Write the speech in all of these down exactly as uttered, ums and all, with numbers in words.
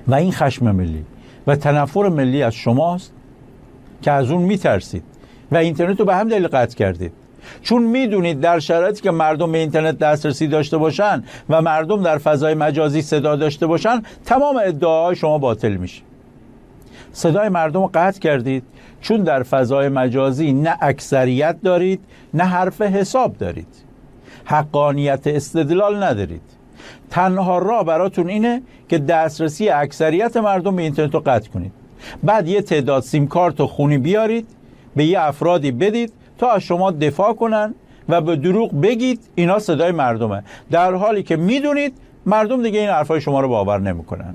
و این خشم ملی و تنفر ملی از شماست که از اون میترسید و اینترنت رو به هم دلیل قطع کردید. چون میدونید در شرایطی که مردم به اینترنت دسترسی داشته باشن و مردم در فضای مجازی صدا داشته باشن، تمام ادعاهای شما باطل میشه. صدای مردم رو قطع کردید چون در فضای مجازی نه اکثریت دارید نه حرف حساب دارید، حقانیت استدلال ندارید. تنها راه براتون اینه که دسترسی اکثریت مردم به اینترنت رو قطع کنید، بعد یه تعداد سیم کارت و خونی بیارید به یه افرادی بدید تا از شما دفاع کنن و به دروغ بگید اینا صدای مردمه، در حالی که میدونید مردم دیگه این حرفای شما رو باور نمیکنن.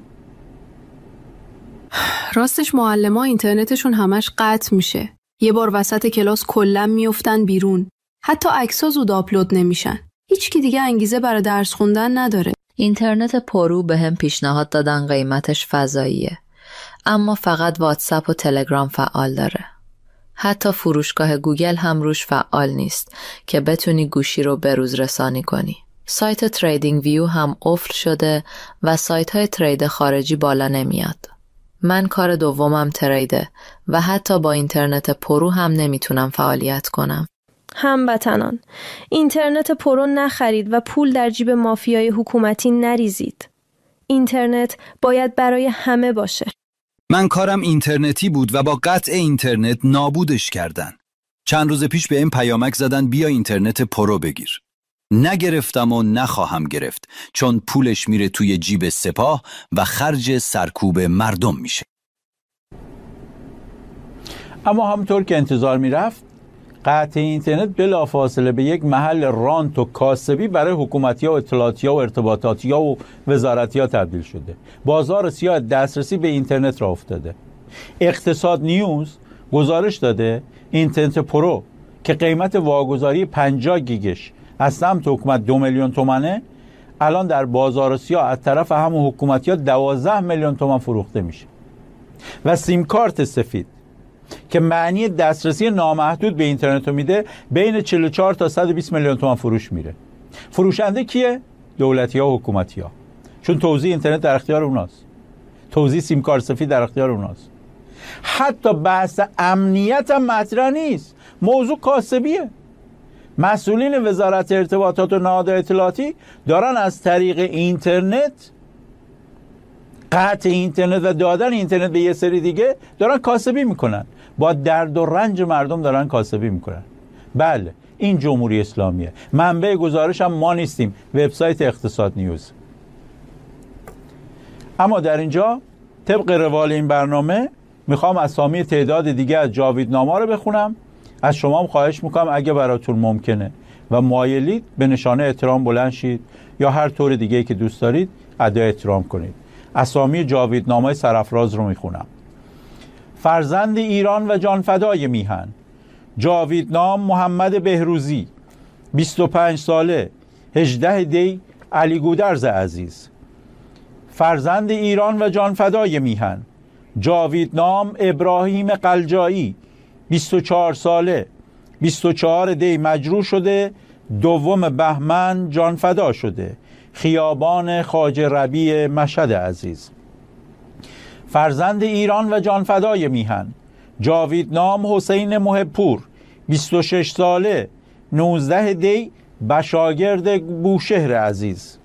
راستش معلم‌ها اینترنتشون همش قطع میشه. یه بار وسط کلاس کلاً میافتن بیرون. حتی عکس‌ها زود آپلود نمیشن. هیچکی دیگه انگیزه برای درس خوندن نداره. اینترنت پرو به هم پیشنهاد دادن قیمتش فضاییه. اما فقط واتساپ و تلگرام فعال داره. حتی فروشگاه گوگل هم روش فعال نیست که بتونی گوشی رو بروز رسانی کنی. سایت تریدینگ ویو هم قفل شده و سایت های ترید خارجی بالا نمیاد. من کار دومم تریده و حتی با اینترنت پرو هم نمیتونم فعالیت کنم. هموطنان، اینترنت پرو نخرید و پول در جیب مافیای حکومتی نریزید. اینترنت باید برای همه باشه. من کارم اینترنتی بود و با قطع اینترنت نابودش کردن. چند روز پیش به این پیامک زدن بیا اینترنت پرو بگیر. نگرفتم و نخواهم گرفت چون پولش میره توی جیب سپاه و خرج سرکوب مردم میشه. اما همونطور که انتظار میرفت، قطع اینترنت بلافاصله به یک محل رانت و کاسبی برای حکومتی‌ها و اطلاعاتی‌ها و ارتباطاتی‌ها و وزارتی‌ها تبدیل شده. بازار سیاه دسترسی به اینترنت را افتاده. اقتصاد نیوز گزارش داده اینترنت پرو که قیمت واگذاری پنجاه گیگش از سمت حکومت دو میلیون تومنه، الان در بازار سیاه از طرف همون حکومتی‌ها دوازده میلیون تومان فروخته میشه. و سیم کارت سفید که معنی دسترسی نامحدود به اینترنت رو میده، بین چهل و چهار تا صد و بیست میلیون تومان فروش میره. فروشنده کیه؟ دولتی‌ها و حکومتی‌ها، چون توزیع اینترنت در اختیار اوناست، توزیع سیم کارت سفید در اختیار اوناست. حتی بحث امنیت هم مطرح نیست، موضوع کاسبیه. مسئولین وزارت ارتباطات و نهادهای اطلاعاتی دارن از طریق اینترنت، قطع اینترنت و دادن اینترنت به یه سری دیگه، دارن کاسبی میکنن، با درد و رنج مردم دارن کاسبی میکنن. بله، این جمهوری اسلامیه. منبع گزارش هم ما نیستیم، وبسایت اقتصاد نیوز. اما در اینجا طبق روال این برنامه میخوام اسامی تعداد دیگه از جاویدنامه‌ها رو بخونم. از شما هم خواهش میکنم اگه براتون ممکنه و مایلید به نشانه احترام بلند شید یا هر طور دیگه که دوست دارید ادای احترام کنید. اسامی جاویدنامه سرافراز رو میخونم. فرزند ایران و جانفدای میهن، جاویدنام محمد بهروزی، بیست و پنج ساله، هجده دی، علی گودرز عزیز. فرزند ایران و جانفدای میهن، جاویدنام ابراهیم قلجایی، بیست و چهار ساله، بیست و چهار دی مجروح شده، دوم بهمن جانفدا شده، خیابان خواجه ربیع مشهد عزیز. فرزند ایران و جانفدای میهن، جاویدنام حسین محبپور، بیست و شش ساله، نوزده دی، بشاگرد بوشهر عزیز.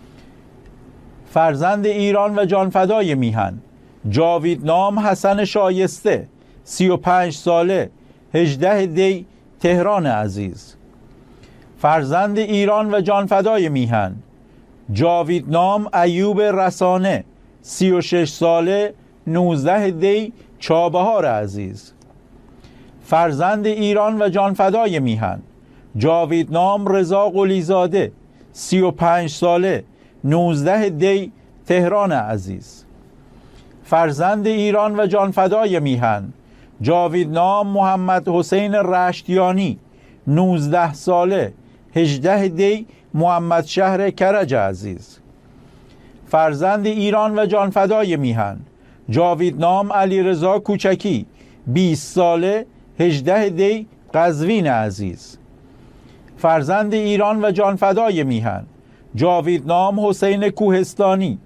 فرزند ایران و جانفدای میهن، جاویدنام حسن شایسته، سی و پنج ساله، هجده دی، تهران عزیز. فرزند ایران و جانفدای میهن، جاویدنام ایوب رسانه، سی و شش ساله، نوزده دی، چابهار عزیز. فرزند ایران و جانفدای میهن، جاویدنام رضا قلیزاده، سی و پنج ساله، نوزده دی، تهران عزیز. فرزند ایران و جانفدای میهن، جاویدنام محمد حسین رشتیانی، نوزده ساله، هجده دی، محمد شهر کرج عزیز. فرزند ایران و جانفدای میهن، جاویدنام علیرضا کوچکی، بیست ساله، هجده دی، قزوین عزیز. فرزند ایران و جانفدای میهن، جاویدنام حسین کوهستانی،